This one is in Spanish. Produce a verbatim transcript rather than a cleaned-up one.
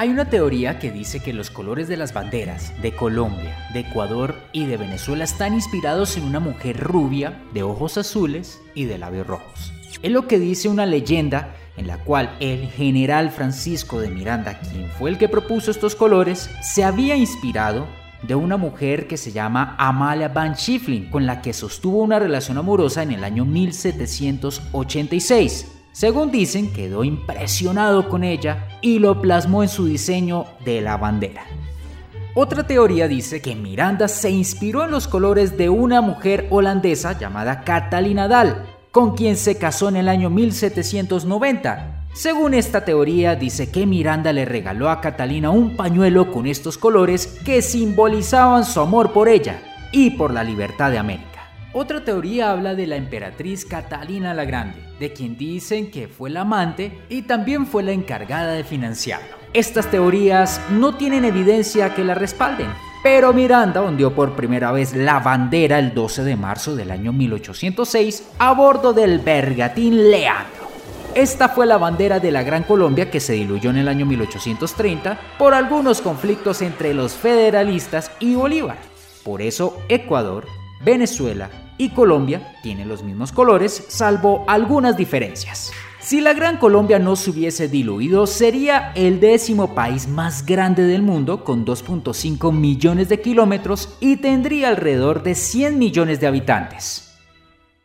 Hay una teoría que dice que los colores de las banderas de Colombia, de Ecuador y de Venezuela están inspirados en una mujer rubia, de ojos azules y de labios rojos. Es lo que dice una leyenda en la cual el general Francisco de Miranda, quien fue el que propuso estos colores, se había inspirado de una mujer que se llama Amalia Van Schieffelin, con la que sostuvo una relación amorosa en el año mil setecientos ochenta y seis. Según dicen, quedó impresionado con ella y lo plasmó en su diseño de la bandera. Otra teoría dice que Miranda se inspiró en los colores de una mujer holandesa llamada Catalina Dahl, con quien se casó en el año mil setecientos noventa. Según esta teoría, dice que Miranda le regaló a Catalina un pañuelo con estos colores que simbolizaban su amor por ella y por la libertad de América. Otra teoría habla de la emperatriz Catalina la Grande, de quien dicen que fue la amante y también fue la encargada de financiarlo. Estas teorías no tienen evidencia que la respalden, pero Miranda ondeó por primera vez la bandera el doce de marzo del año mil ochocientos seis a bordo del bergantín Leandro. Esta fue la bandera de la Gran Colombia que se diluyó en el año mil ochocientos treinta por algunos conflictos entre los federalistas y Bolívar. Por eso Ecuador, Venezuela y Colombia tienen los mismos colores, salvo algunas diferencias. Si la Gran Colombia no se hubiese diluido, sería el décimo país más grande del mundo con dos punto cinco millones de kilómetros y tendría alrededor de cien millones de habitantes.